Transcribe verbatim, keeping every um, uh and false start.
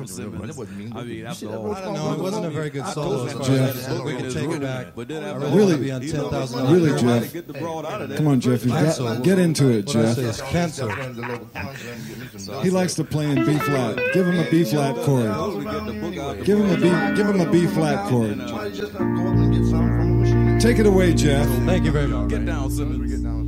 down Simmons. I mean, after all, I don't know. It wasn't a very good solo. Jeff. We can take it back. But then I after really Really- want to be on ten thousand. Really, Jeff. get the broad out of there. Come on, Jeff. You got, get into it, What I Jeff. say is cancel. He likes to play in B flat. Give him a B flat chord. Give him a B. Give him a B flat chord. Take it away, Jeff. Thank you very much. Get down, Simmons.